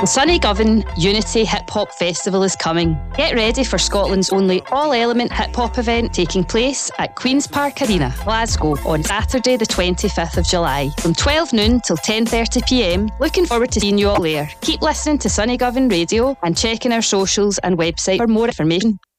The Sunny Govan Unity Hip Hop Festival is coming. Get ready for Scotland's only all-element hip hop event taking place at Queen's Park Arena, Glasgow, on Saturday the 25th of July from 12 noon till 10:30pm. Looking forward to seeing you all there. Keep listening to Sunny Govan Radio and checking our socials and website for more information.